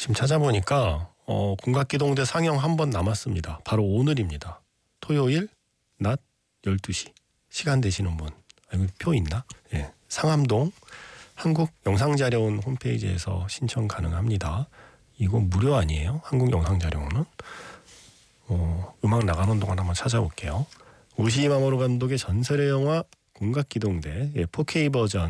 지금 찾아보니까 공각기동대 상영 한 번 남았습니다. 바로 오늘입니다. 토요일 낮 12시. 시간 되시는 분. 여기 표 있나? 예. 상암동 한국영상자료원 홈페이지에서 신청 가능합니다. 이거 무료 아니에요? 한국영상자료원은? 음악 나가는 동안 한번 찾아볼게요. 우시마모루 감독의 전설의 영화 공각기동대 4K 버전